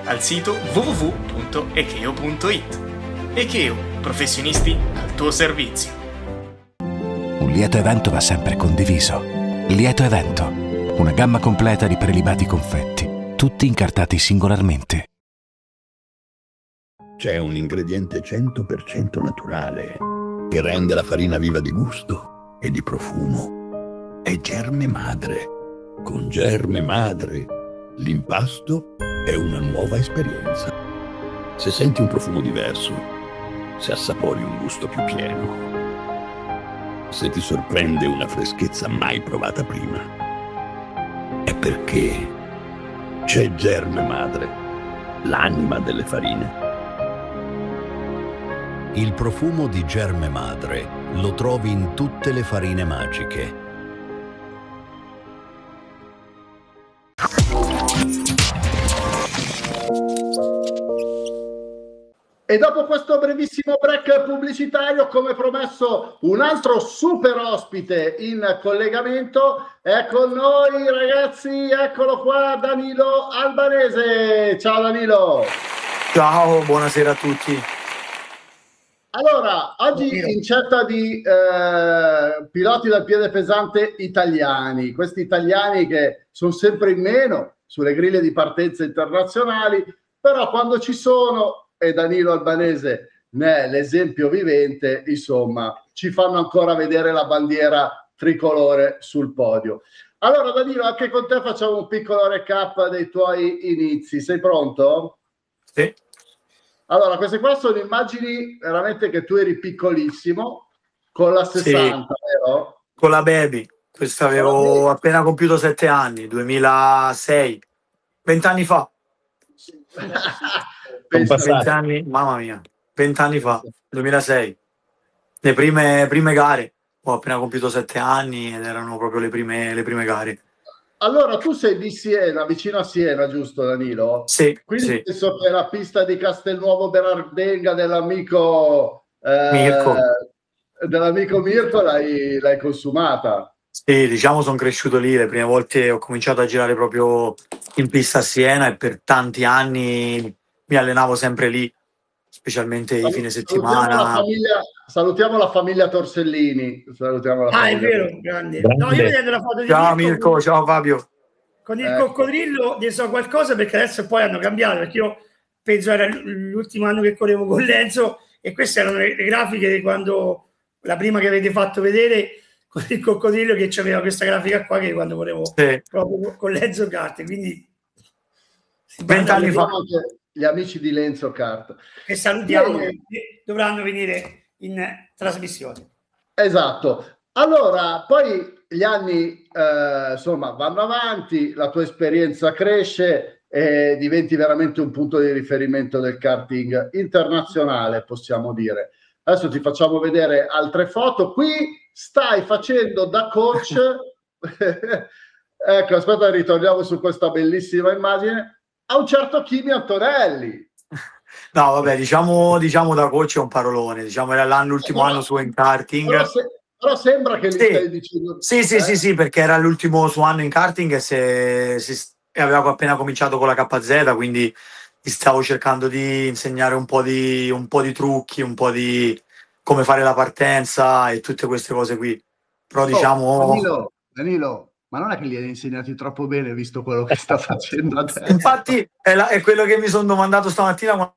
al sito www.ekeo.it. Ekeo, professionisti al tuo servizio. Un lieto evento va sempre condiviso. Lieto evento, una gamma completa di prelibati confetti, tutti incartati singolarmente. C'è un ingrediente 100% naturale che rende la farina viva di gusto e di profumo. È Germe Madre. Con Germe Madre l'impasto è una nuova esperienza. Se senti un profumo diverso, se assapori un gusto più pieno, se ti sorprende una freschezza mai provata prima, è perché c'è Germe Madre, l'anima delle farine. Il profumo di Germe Madre lo trovi in tutte le farine magiche. E dopo questo brevissimo break pubblicitario, come promesso, un altro super ospite in collegamento è con noi, ragazzi. Eccolo qua, Danilo Albanese. Ciao Danilo. Ciao, buonasera a tutti. Allora, oggi incetta di piloti dal piede pesante italiani, questi italiani che sono sempre in meno sulle griglie di partenza internazionali, però quando ci sono, e Danilo Albanese ne è l'esempio vivente, insomma, ci fanno ancora vedere la bandiera tricolore sul podio. Allora Danilo, anche con te facciamo un piccolo recap dei tuoi inizi. Sei pronto? Sì. Allora, queste qua sono immagini veramente che tu eri piccolissimo, con la 60, sì, vero? Con la baby. Questa avevo appena compiuto 7 anni, 2006, 20 anni fa. 20 anni, mamma mia, 20 anni fa, 2006. Le prime gare. Ho appena compiuto 7 anni ed erano proprio le prime gare. Allora, tu sei di Siena, vicino a Siena, giusto Danilo? Sì. Quindi sì. penso che la pista di Castelnuovo Bernardenga dell'amico Mirko l'hai consumata. Sì, diciamo sono cresciuto lì. Le prime volte ho cominciato a girare proprio in pista a Siena e per tanti anni mi allenavo sempre lì, specialmente i fine settimana. Salutiamo la famiglia Torsellini. È vero, grande. No, io vedendo la foto di Ciao Mirko, ciao Fabio. Con il coccodrillo ne so qualcosa, perché adesso poi hanno cambiato, perché io penso era l'ultimo anno che correvo con Lenzo e queste erano le grafiche di quando, la prima che avete fatto vedere con il coccodrillo, che c'aveva questa grafica qua, che quando correvo proprio con Lenzo Kart, quindi 20 anni fa. Gli amici di Lenzo Kart. E salutiamo, che dovranno venire in trasmissione. Esatto. Allora, poi gli anni insomma vanno avanti, la tua esperienza cresce e diventi veramente un punto di riferimento del karting internazionale, possiamo dire. Adesso ti facciamo vedere altre foto. Qui stai facendo da coach. Ecco, aspetta, ritorniamo su questa bellissima immagine. A un certo Kimi Antonelli. No, vabbè, diciamo da coach è un parolone. Diciamo era l'ultimo anno suo in karting. Però sembra che li stai dicendo. Sì, perché era l'ultimo suo anno in karting e aveva appena cominciato con la KZ, quindi gli stavo cercando di insegnare un po' di trucchi, un po' di come fare la partenza e tutte queste cose qui. Però diciamo... Danilo, ma non è che li hai insegnati troppo bene visto quello che sta facendo adesso? Infatti è quello che mi sono domandato stamattina.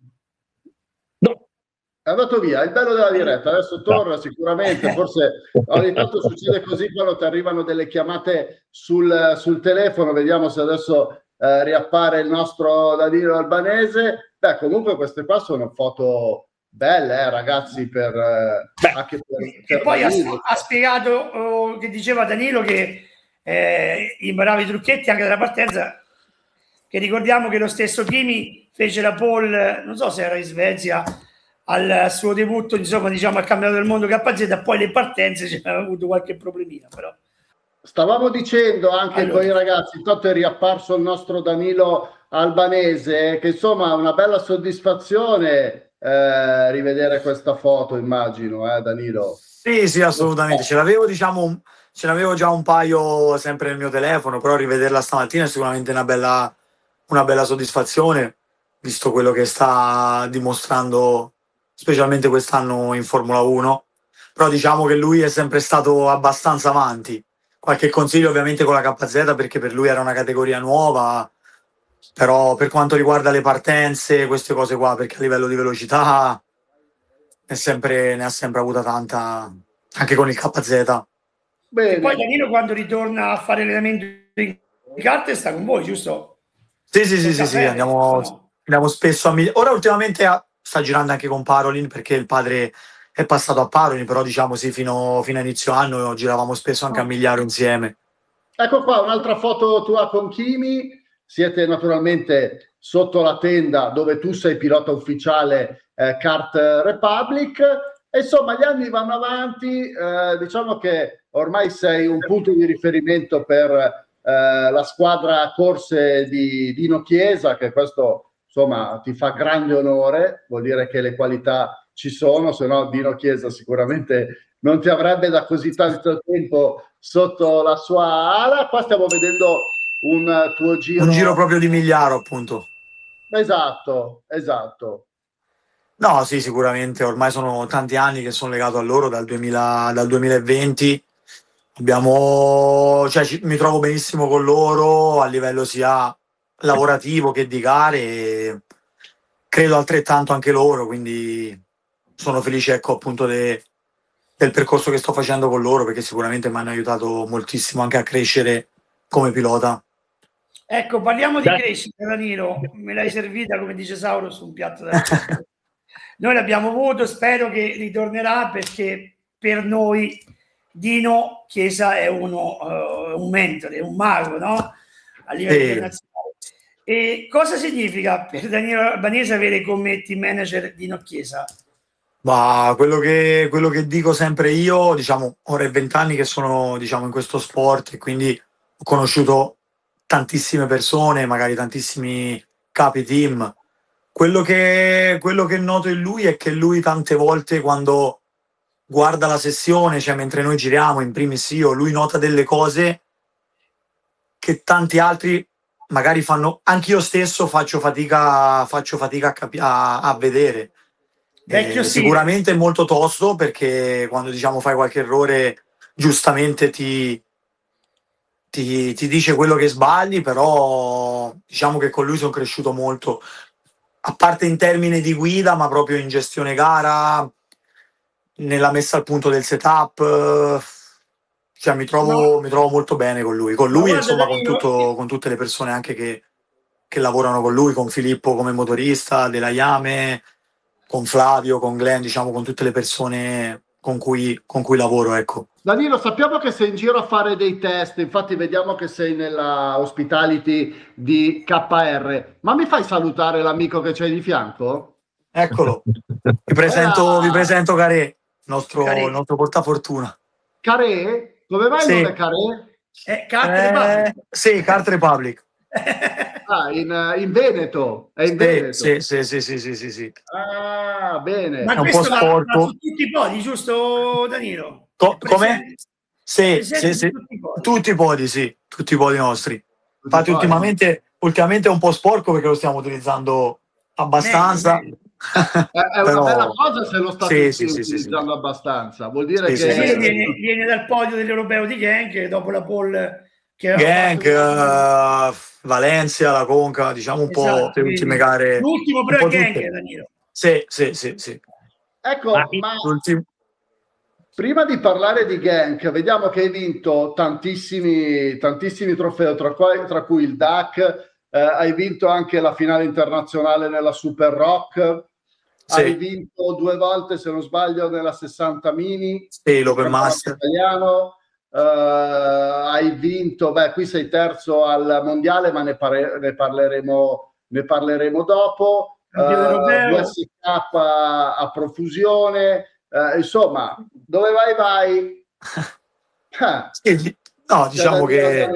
È andato via, il bello della diretta, adesso torna sicuramente, forse ogni tanto succede così quando ti arrivano delle chiamate sul telefono, vediamo se adesso riappare il nostro Danilo Albanese. Beh, comunque queste qua sono foto belle, ragazzi, anche per e poi ha spiegato che diceva Danilo che imparava i trucchetti anche della partenza, che ricordiamo che lo stesso Kimi fece la pole, non so se era in Svezia, al suo debutto, insomma, diciamo al campionato del mondo KZ, poi le partenze c'era avuto qualche problemino, però. Stavamo dicendo anche con i ragazzi, intanto è riapparso il nostro Danilo Albanese, che insomma è una bella soddisfazione rivedere questa foto, immagino, Danilo? Sì, assolutamente, ce l'avevo già un paio sempre nel mio telefono, però rivederla stamattina è sicuramente una bella soddisfazione. visto quello che sta dimostrando, specialmente quest'anno in Formula 1. Però diciamo che lui è sempre stato abbastanza avanti. Qualche consiglio ovviamente con la KZ, perché per lui era una categoria nuova, però per quanto riguarda le partenze, queste cose qua, perché a livello di velocità ne ha sempre avuta tanta, anche con il KZ. E Bene. poi Danilo quando ritorna a fare allenamento in kart sta con voi, giusto? Sì, andiamo spesso ora ultimamente sta girando anche con Parolin, perché il padre è passato a Parolin, però diciamo sì, fino a inizio anno giravamo spesso anche a Migliaro insieme. Ecco qua un'altra foto tua con Kimi, siete naturalmente sotto la tenda dove tu sei pilota ufficiale Kart Republic, e insomma gli anni vanno avanti, diciamo che ormai sei un punto di riferimento per la squadra corse di Dino Chiesa, che questo insomma ti fa grande onore, vuol dire che le qualità ci sono, se no Dino Chiesa sicuramente non ti avrebbe da così tanto tempo sotto la sua ala. Qua stiamo vedendo un tuo giro. Un giro proprio di Migliaro, appunto. Esatto. No, sì, sicuramente, ormai sono tanti anni che sono legato a loro, dal 2020. Mi trovo benissimo con loro a livello sia lavorativo che di gare, e credo altrettanto anche loro, quindi sono felice, ecco, appunto del percorso che sto facendo con loro, perché sicuramente mi hanno aiutato moltissimo anche a crescere come pilota. Ecco, parliamo di crescita, Danilo. Me l'hai servita, come dice Sauro, su un piatto da Noi l'abbiamo avuto, spero che ritornerà, perché per noi Dino Chiesa è un mentore, un mago, no? A livello internazionale. E cosa significa per Danilo Albanese avere come team manager Dino Chiesa? Ma quello che dico sempre io, diciamo, ora è 20 anni che sono, diciamo, in questo sport, e quindi ho conosciuto tantissime persone, magari tantissimi capi team. Quello che noto in lui è che lui tante volte, quando guarda la sessione, cioè mentre noi giriamo, in primis io, lui nota delle cose che tanti altri magari fanno, anche io stesso faccio fatica a vedere. Sicuramente è molto tosto, perché quando, diciamo, fai qualche errore, giustamente ti dice quello che sbagli, però diciamo che con lui sono cresciuto molto, a parte in termini di guida, ma proprio in gestione gara, nella messa al punto del setup, cioè mi trovo molto bene con lui, insomma, con tutte le persone anche che lavorano con lui, con Filippo come motorista, Della Yame, con Flavio, con Glenn, diciamo, con tutte le persone con cui lavoro, ecco. Danilo, sappiamo che sei in giro a fare dei test, infatti vediamo che sei nella hospitality di KR, ma mi fai salutare l'amico che c'hai di fianco? Eccolo, vi presento Carè, nostro portafortuna. Carè? Come mai non è Carè? Kart Republic. Sì, Kart Republic. In Veneto? È in Veneto? Sì. Ah, bene. Ma è un questo po' sporco. va su tutti i podi, giusto Danilo? Come? Sì. Tutti i podi, sì, tutti i podi nostri. Infatti ultimamente è un po' sporco, perché lo stiamo utilizzando abbastanza. È una bella cosa se lo state utilizzando abbastanza. Vuol dire che viene dal podio dell'Europeo di Genk dopo la pole che Genk, Valencia, la Conca, diciamo un po' le ultime gare. L'ultimo però è Genk, Danilo. Sì. Ecco, ma prima di parlare di Genk, vediamo che hai vinto tantissimi trofei, tra cui il DAC, hai vinto anche la finale internazionale nella Super Rock, hai vinto 2 volte, se non sbaglio, nella 60 Mini, l'Open Master italiano, hai vinto, qui sei terzo al mondiale, ma ne parleremo dopo, 2 SK a profusione, insomma, dove vai? No, diciamo che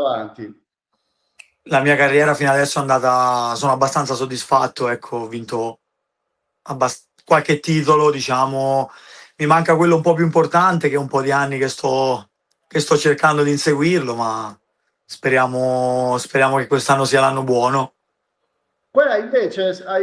la mia carriera fino adesso è andata, sono abbastanza soddisfatto, ecco, ho vinto qualche titolo, diciamo, mi manca quello un po' più importante, che è un po' di anni che sto cercando di inseguirlo, ma speriamo che quest'anno sia l'anno buono. Poi invece hai